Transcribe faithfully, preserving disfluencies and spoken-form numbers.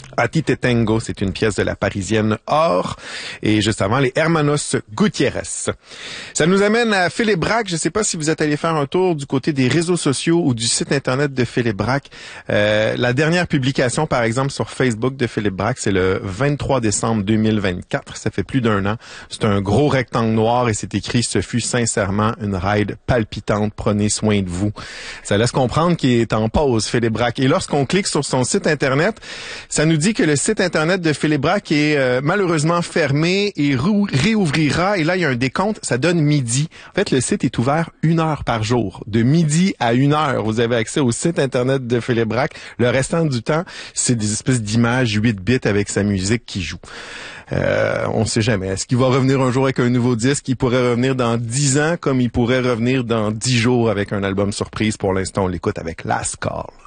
A ti te tengo, c'est une pièce de la Parisienne Or. Et juste avant, les Hermanos Gutiérrez. Ça nous amène à Philippe Braque. Je ne sais pas si vous êtes allé faire un tour du côté des réseaux sociaux ou du site Internet de Philippe Braque. Euh, la dernière publication, par exemple, sur Facebook de Philippe Braque, c'est le vingt-trois décembre deux mille vingt-quatre. Ça fait plus d'un an. C'est un gros rectangle noir et c'est écrit « Ce fut sincèrement une ride palpitante. Prenez soin de vous ». Ça laisse comprendre qu'il est en pause, Philippe Braque. Et lorsqu'on clique sur son site Internet, ça nous dit que le site Internet de Philippe Braque est euh, malheureusement fermé et réouvrira. Et là, il y a un décompte, ça donne midi. En fait, le site est ouvert une heure par jour. De midi à une heure, vous avez accès au site Internet de Philippe Braque. Le restant du temps, c'est des espèces d'images huit bits avec sa musique qui joue. Euh, on ne sait jamais. Est-ce qu'il va revenir un jour avec un nouveau disque? Il pourrait revenir dans dix ans comme il pourrait revenir dans dix jours avec un album surprise. Pour l'instant, on l'écoute avec Last Call.